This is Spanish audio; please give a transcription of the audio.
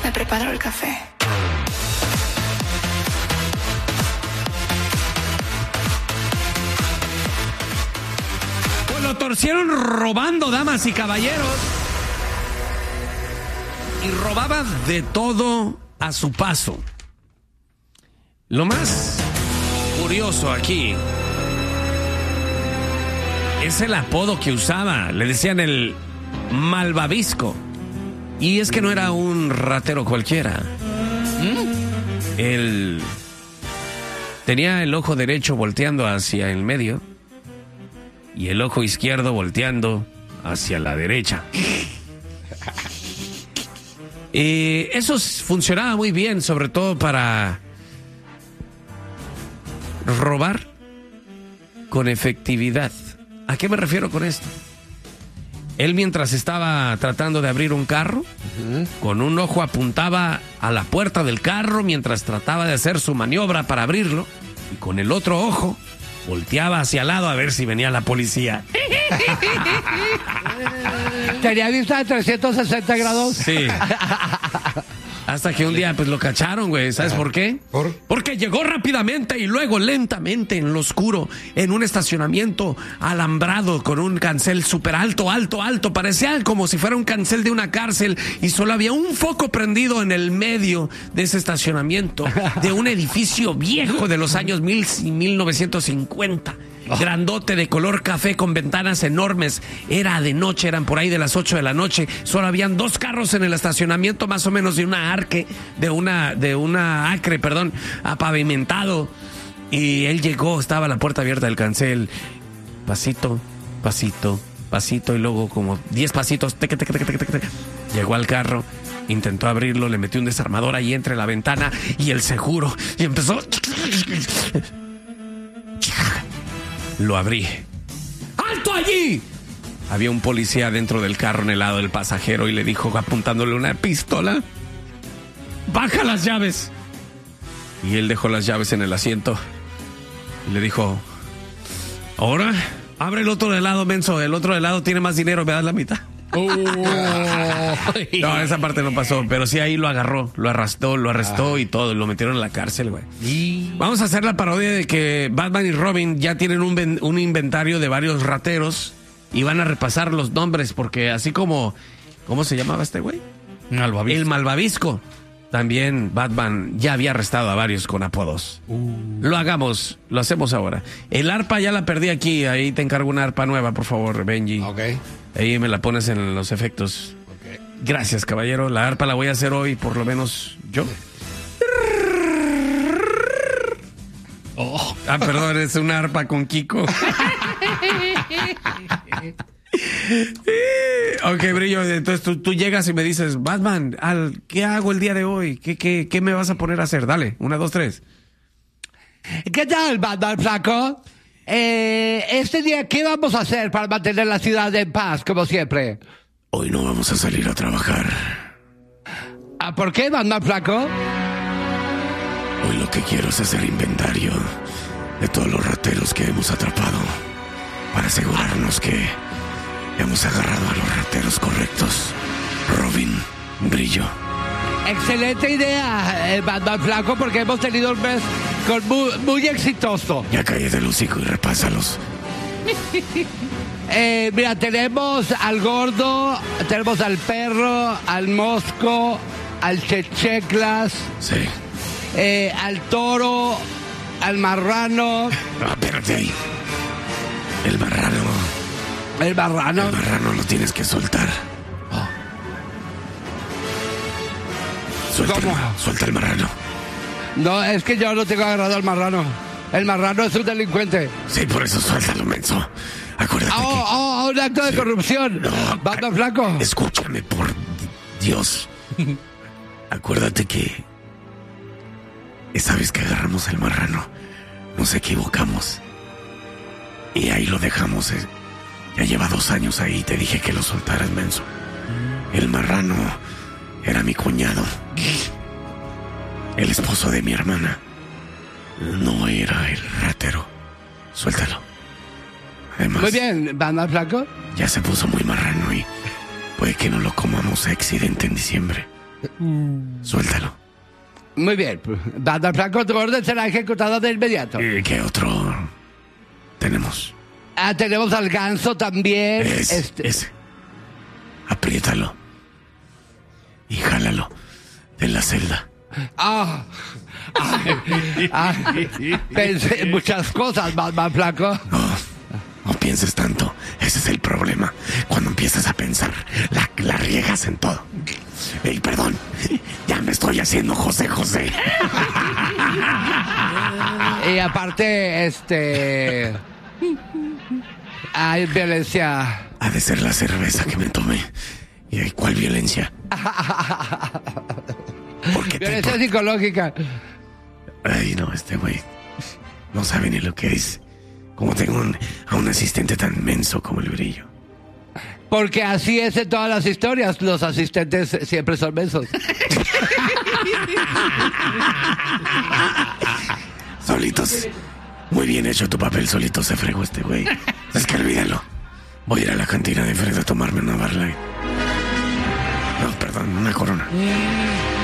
me preparo el café. Pues lo torcieron robando, damas y caballeros. Y robaba de todo a su paso. Lo más curioso aquí es el apodo que usaba. Le decían el malvavisco. Y es que no era un ratero cualquiera. Él tenía el ojo derecho volteando hacia el medio y el ojo izquierdo volteando hacia la derecha. Eso funcionaba muy bien, sobre todo para robar con efectividad. ¿A qué me refiero con esto? Él, mientras estaba tratando de abrir un carro, con un ojo apuntaba a la puerta del carro mientras trataba de hacer su maniobra para abrirlo, y con el otro ojo volteaba hacia el lado a ver si venía la policía. ¿Tenía vista de 360 grados? Sí. Hasta que un día pues lo cacharon, güey. ¿Sabes por qué? Porque llegó rápidamente y luego lentamente en lo oscuro, en un estacionamiento alambrado con un cancel súper alto. Parecía como si fuera un cancel de una cárcel y solo había un foco prendido en el medio de ese estacionamiento de un edificio viejo de los años 1950. Grandote, de color café, con ventanas enormes. Era de noche, eran por ahí de las 8 de la noche. Solo habían 2 carros en el estacionamiento, más o menos de una acre, apavimentado. Y él llegó, estaba la puerta abierta del cancel. Pasito, y luego como 10 pasitos. Llegó al carro, intentó abrirlo, le metió un desarmador ahí entre la ventana y el seguro. Y empezó... Lo abrí. ¡Alto allí! Había un policía dentro del carro en el lado del pasajero y le dijo, apuntándole una pistola: ¡baja las llaves! Y él dejó las llaves en el asiento y le dijo: ahora, abre el otro de lado, menso. El otro de lado tiene más dinero, me das la mitad. No, esa parte no pasó, pero sí ahí lo agarró, lo arrestó y todo, lo metieron en la cárcel, güey. Vamos a hacer la parodia de que Batman y Robin ya tienen un inventario de varios rateros y van a repasar los nombres, porque así como... ¿Cómo se llamaba este güey? Malvavisco. El malvavisco. También Batman ya había arrestado a varios con apodos. Lo hacemos ahora. El arpa ya la perdí aquí, ahí te encargo una arpa nueva, por favor, Benji. Ok. Ahí me la pones en los efectos. Okay. Gracias, caballero. La arpa la voy a hacer hoy, por lo menos yo. Perdón, es una arpa con Kiko. Ok, Brillo, entonces tú llegas y me dices: Batman, ¿qué hago el día de hoy? ¿Qué me vas a poner a hacer? Dale, 1, 2, 3. ¿Qué tal, Batman Flaco? Este día, ¿qué vamos a hacer para mantener la ciudad en paz, como siempre? Hoy no vamos a salir a trabajar. ¿Por qué, Batman Flaco? Hoy lo que quiero es hacer inventario de todos los rateros que hemos atrapado, para asegurarnos que hemos agarrado a los rateros correctos. Robin, Brillo. Excelente idea, Batman Flaco, porque hemos tenido un mes muy exitoso. Ya cállate el hocico y repásalos. Mira, tenemos al gordo, tenemos al perro, al mosco, al checheclas. Sí. Al toro, al marrano. No, espérate ahí. El marrano. El marrano. El marrano lo tienes que soltar. Suelta el marrano. No, es que yo no tengo agarrado al marrano. El marrano es un delincuente. Sí, por eso suéltalo, menso. Acuérdate que... un acto de corrupción. No, Batman Flaco. Escúchame, por Dios. Acuérdate que esa vez que agarramos el marrano, nos equivocamos. Y ahí lo dejamos. Ya lleva 2 años ahí. Te dije que lo soltaras, menso. El marrano era mi cuñado. El esposo de mi hermana. No era el ratero. Suéltalo. Además, muy bien, Batman Flaco. Ya se puso muy marrano y puede que no lo comamos a accidente en diciembre. Suéltalo. Muy bien. Banda al flaco, tu orden será ejecutada de inmediato. ¿Y qué otro tenemos? Tenemos al ganso también. Ese. Apriétalo. Y jálalo de la celda. Pensé en muchas cosas, Batman flaco. No pienses tanto. Ese es el problema. Cuando empiezas a pensar, la riegas en todo. Ey, perdón. Ya me estoy haciendo José. Y aparte, hay violencia. Ha de ser la cerveza que me tomé. ¿Y cuál violencia? Violencia psicológica. Ay, no, este güey no sabe ni lo que es. Como tengo a un asistente tan menso como el Brillo. Porque así es en todas las historias. Los asistentes siempre son mensos. Solitos. Muy bien hecho tu papel, solito se fregó este güey. Es que olvídalo. Voy a ir a la cantina de Fred a tomarme una Barley. No, perdón, una Corona.